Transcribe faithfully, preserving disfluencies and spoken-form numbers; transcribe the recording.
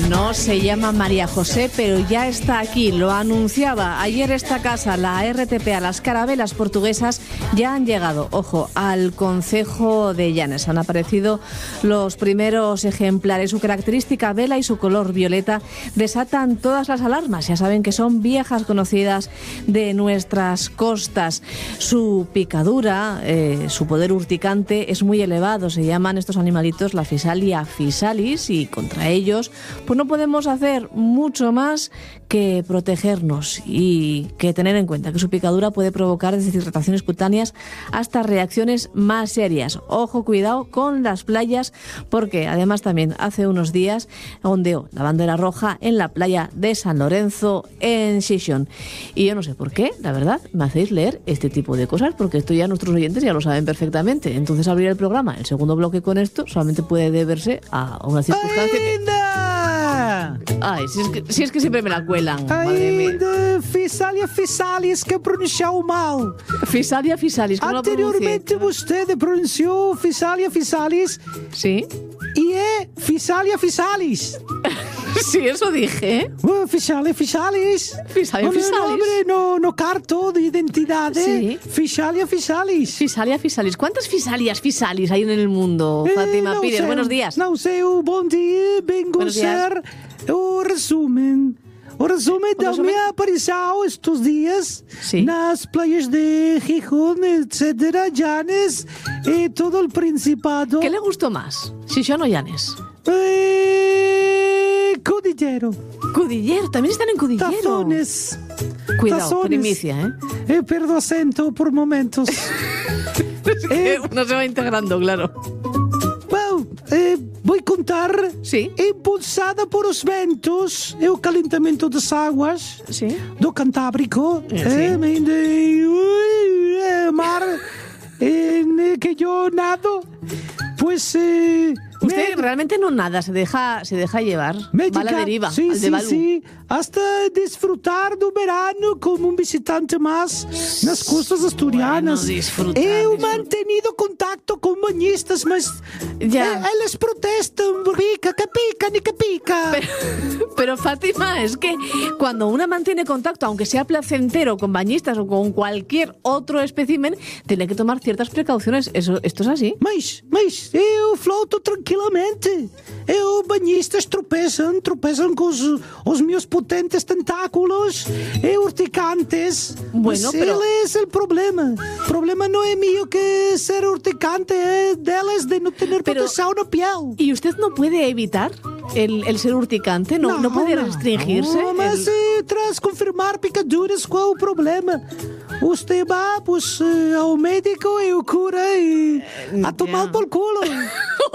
No se llama María José, pero ya está aquí. Lo anunciaba ayer esta casa, la R T P A. Las carabelas portuguesas ya han llegado, ojo, al concejo de Llanes. Han aparecido los primeros ejemplares. Su característica vela y su color violeta desatan todas las alarmas. Ya saben que son viejas conocidas de nuestras costas. Su picadura, eh, su poder urticante es muy elevado. Se llaman estos animalitos la Physalia physalis y contra ellos pues no podemos hacer mucho más que protegernos y que tener en cuenta que su picadura puede provocar desde irritaciones cutáneas hasta reacciones más serias. Ojo, cuidado con las playas, porque además también hace unos días ondeó la bandera roja en la playa de San Lorenzo en Xixón. Y yo no sé por qué, la verdad, me hacéis leer este tipo de cosas, porque esto ya nuestros oyentes ya lo saben perfectamente. Entonces, abrir el programa, el segundo bloque con esto, solamente puede deberse a una circunstancia que... Ay, si es, que, si es que siempre me la cuelan. Ainda Physalia physalis, que pronunciou mal. Physalia physalis, ¿cómo Anteriormente lo pronuncié? usted pronunciou Physalia physalis. Sí. E é Physalia physalis. Sí, eso dije. Uh, Physalia physalis. Physalia O physalis. nombre no, no carto de identidade. Sí. Physalia physalis. Physalia physalis. ¿Cuántas Physalias physalis hay en el mundo, Fátima Eh, Pires? sei, Buenos días. Não sei, bom dia. Vengo a ser o resumen. O resumen O da resumen? minha aparição estes dias Sí. nas praias de Gijón, etcétera, Llanes e todo o Principado. ¿Qué le gustó más? ¿Xixón o Llanes? Eh, Cudillero. Cudillero. También están en Cudillero. Tazones. Cuidado, Tazones. primicia, ¿eh? Eh, perdo acento por momentos. Eh, Uno se va integrando, claro. Bom, eh, vou contar. Sí. Impulsada por os ventos e o calentamento das águas Sí. do Cantábrico, Eh, eh, sí. me de ui, eh, mar en el que yo nado, pues eh, Usted me, realmente no nada, se deja, se deja llevar. me Va a la dedica- deriva, sí, al sí, de Balú. sí, hasta disfrutar do verano como un visitante más nas costas asturianas. Bueno, disfrutar, He disfrutar. mantenido contacto con bañistas, mas Ya. eh, eles protestan, pica, que pica, ni que pica. Pero, pero Fátima, es que cuando una mantiene contacto, aunque sea placentero con bañistas o con cualquier otro espécimen, tiene que tomar ciertas precauciones. Eso, ¿esto es así? Mas, mas eu floto tranquilamente. Eu, bañistas tropeçam, tropeçam com os, os meus potentes tentáculos e urticantes. Bueno, Mas pero- ele é o problema. O problema não é mío que ser urticante, é delas de não ter Pero- proteção na piel. ¿Y usted no puede evitar el, el ser urticante? ¿No, no, puede restringirse? Não, mas El- eh, tras confirmar picaduras, qual o problema? Usted va pues, eh, ao médico e o cura e a tomar ya. por culo.